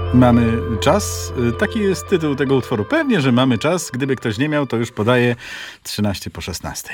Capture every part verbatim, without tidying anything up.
Mamy czas? Taki jest tytuł tego utworu. Pewnie, że mamy czas. Gdyby ktoś nie miał, to już podaje trzynaście po szesnastej.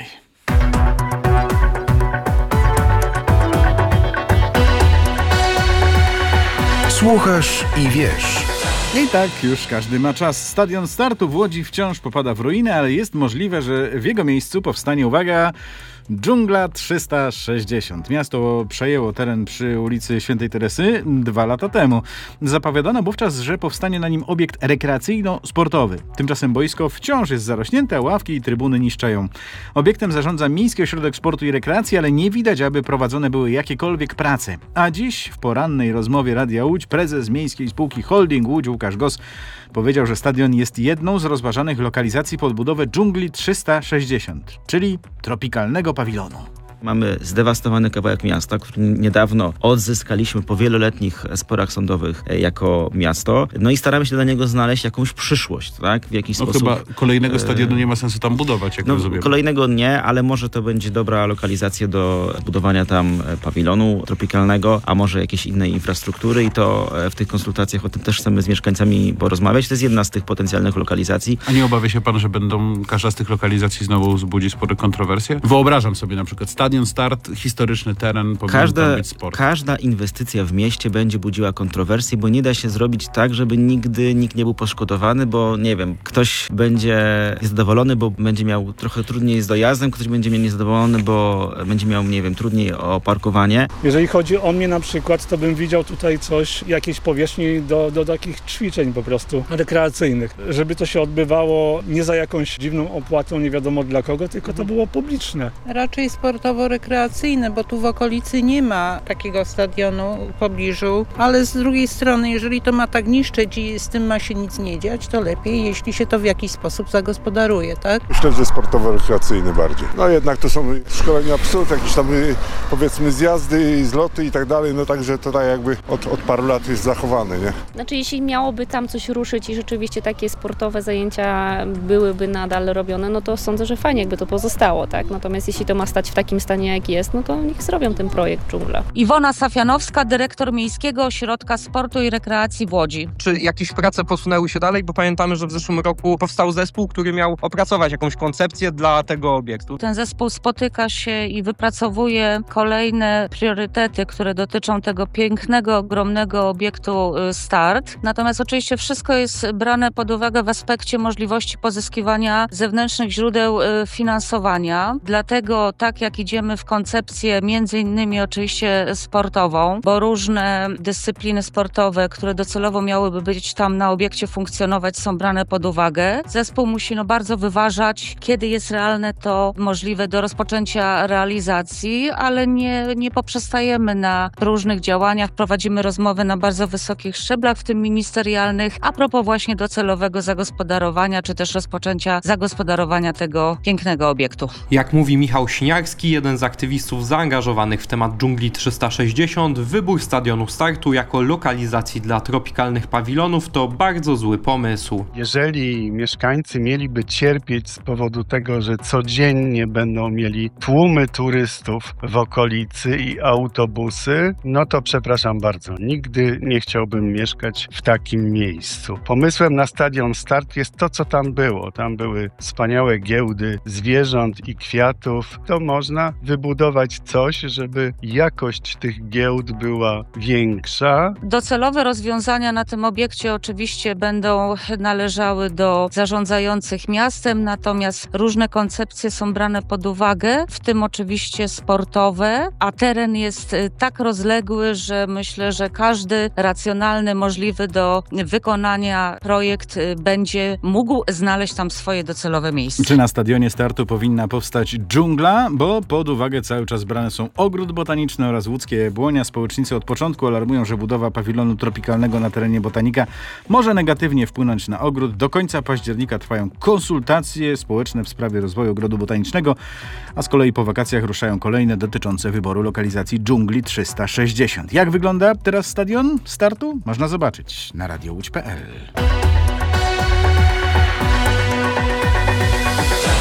Słuchasz i wiesz. I tak już każdy ma czas. Stadion Startu w Łodzi wciąż popada w ruinę, ale jest możliwe, że w jego miejscu powstanie, uwaga, Dżungla trzysta sześćdziesiąt. Miasto przejęło teren przy ulicy Świętej Teresy dwa lata temu. Zapowiadano wówczas, że powstanie na nim obiekt rekreacyjno-sportowy. Tymczasem boisko wciąż jest zarośnięte, a ławki i trybuny niszczeją. Obiektem zarządza Miejski Ośrodek Sportu i Rekreacji, ale nie widać, aby prowadzone były jakiekolwiek prace. A dziś w porannej rozmowie Radia Łódź prezes Miejskiej Spółki Holding Łódź Łukasz Goss powiedział, że stadion jest jedną z rozważanych lokalizacji pod budowę Dżungli trzysta sześćdziesiąt, czyli tropikalnego pawilonu. Mamy zdewastowany kawałek miasta, który niedawno odzyskaliśmy po wieloletnich sporach sądowych jako miasto. No i staramy się dla niego znaleźć jakąś przyszłość, tak? W jakiś no sposób. Chyba kolejnego stadionu nie ma sensu tam budować, jak no, rozumiem. Kolejnego nie, ale może to będzie dobra lokalizacja do budowania tam pawilonu tropikalnego, a może jakiejś innej infrastruktury i to w tych konsultacjach o tym też chcemy z mieszkańcami porozmawiać. To jest jedna z tych potencjalnych lokalizacji. A nie obawia się pan, że będą każda z tych lokalizacji znowu wzbudzi spore kontrowersje? Wyobrażam sobie na przykład stadion Start, historyczny teren, powinien każda, tam być sport. Każda inwestycja w mieście będzie budziła kontrowersje, bo nie da się zrobić tak, żeby nigdy nikt nie był poszkodowany, bo nie wiem, ktoś będzie niezadowolony, bo będzie miał trochę trudniej z dojazdem, ktoś będzie miał niezadowolony, bo będzie miał, nie wiem, trudniej o parkowanie. Jeżeli chodzi o mnie na przykład, to bym widział tutaj coś, jakieś powierzchni do, do takich ćwiczeń po prostu rekreacyjnych, żeby to się odbywało nie za jakąś dziwną opłatą, nie wiadomo dla kogo, tylko to było publiczne. Raczej sportowo-rekreacyjne, bo tu w okolicy nie ma takiego stadionu w pobliżu, ale z drugiej strony, jeżeli to ma tak niszczyć i z tym ma się nic nie dziać, to lepiej, jeśli się to w jakiś sposób zagospodaruje, tak? Myślę, że sportowo-rekreacyjny bardziej. No jednak to są szkolenia psów, jakieś tam powiedzmy zjazdy, zloty i tak dalej, no także to tak jakby od, od paru lat jest zachowane, nie? Znaczy jeśli miałoby tam coś ruszyć i rzeczywiście takie sportowe zajęcia byłyby nadal robione, no to sądzę, że fajnie jakby to pozostało, tak? Natomiast jeśli to ma stać w takim stanie jak jest, no to niech zrobią ten projekt Dżungla. Iwona Safianowska, dyrektor Miejskiego Ośrodka Sportu i Rekreacji w Łodzi. Czy jakieś prace posunęły się dalej? Bo pamiętamy, że w zeszłym roku powstał zespół, który miał opracować jakąś koncepcję dla tego obiektu. Ten zespół spotyka się i wypracowuje kolejne priorytety, które dotyczą tego pięknego, ogromnego obiektu Start. Natomiast oczywiście wszystko jest brane pod uwagę w aspekcie możliwości pozyskiwania zewnętrznych źródeł finansowania. Dlatego tak jak idziemy w koncepcję między innymi oczywiście sportową, bo różne dyscypliny sportowe, które docelowo miałyby być tam na obiekcie funkcjonować, są brane pod uwagę. Zespół musi no bardzo wyważać, kiedy jest realne to możliwe do rozpoczęcia realizacji, ale nie, nie poprzestajemy na różnych działaniach. Prowadzimy rozmowy na bardzo wysokich szczeblach, w tym ministerialnych, a propos właśnie docelowego zagospodarowania, czy też rozpoczęcia zagospodarowania tego pięknego obiektu. Jak mówi Michał Śniarski, jeden z aktywistów zaangażowanych w temat Dżungli trzysta sześćdziesiąt, wybór stadionu Startu jako lokalizacji dla tropikalnych pawilonów to bardzo zły pomysł. Jeżeli mieszkańcy mieliby cierpieć z powodu tego, że codziennie będą mieli tłumy turystów w okolicy i autobusy, no to przepraszam bardzo, nigdy nie chciałbym mieszkać w takim miejscu. Pomysłem na stadion Start jest to, co tam było. Tam były wspaniałe giełdy zwierząt i kwiatów. To można wybudować coś, żeby jakość tych giełd była większa. Docelowe rozwiązania na tym obiekcie oczywiście będą należały do zarządzających miastem, natomiast różne koncepcje są brane pod uwagę, w tym oczywiście sportowe, a teren jest tak rozległy, że myślę, że każdy racjonalny, możliwy do wykonania projekt będzie mógł znaleźć tam swoje docelowe miejsce. Czy na stadionie Startu powinna powstać dżungla? Bo pod uwagę cały czas brane są ogród botaniczny oraz łódzkie Jabłonia. Społecznicy od początku alarmują, że budowa pawilonu tropikalnego na terenie Botanika może negatywnie wpłynąć na ogród. Do końca października trwają konsultacje społeczne w sprawie rozwoju ogrodu botanicznego, a z kolei po wakacjach ruszają kolejne dotyczące wyboru lokalizacji Dżungli trzysta sześćdziesiąt. Jak wygląda teraz stadion Startu? Można zobaczyć na radiołódź kropka pe el.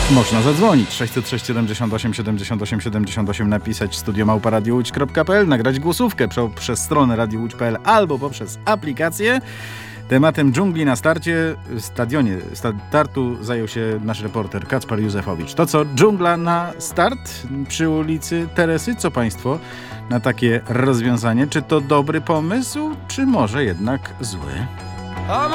Można zadzwonić sześćset sześć siedemdziesiąt osiem siedemdziesiąt osiem siedemdziesiąt osiem, napisać studio małpa radio łódź kropka p l, nagrać głosówkę przez stronę radio łódź kropka p l albo poprzez aplikację. Tematem dżungli na starcie, stadionie startu zajął się nasz reporter Kacper Józefowicz. To co, dżungla na start przy ulicy Teresy? Co państwo na takie rozwiązanie? Czy to dobry pomysł, czy może jednak zły?